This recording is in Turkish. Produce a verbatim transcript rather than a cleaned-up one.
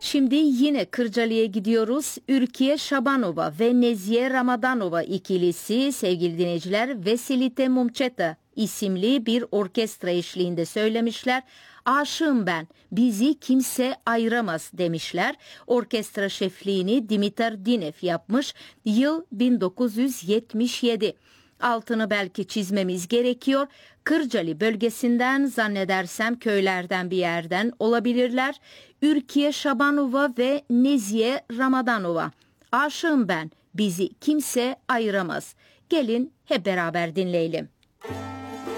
Şimdi yine Kırcaali'ye gidiyoruz. Ürkiye Şabanova ve Nezihe Ramadanova ikilisi sevgili dinleyiciler Veselite Mumçeta isimli bir orkestra eşliğinde söylemişler. Aşığım ben, bizi kimse ayıramaz demişler. Orkestra şefliğini Dimitar Dinev yapmış. Yıl bin dokuz yüz yetmiş yedi. Altını belki çizmemiz gerekiyor. Kırcaali bölgesinden zannedersem köylerden bir yerden olabilirler. Ürkiye Şabanova ve Nezihe Ramadanova. Aşığım ben, bizi kimse ayıramaz. Gelin hep beraber dinleyelim.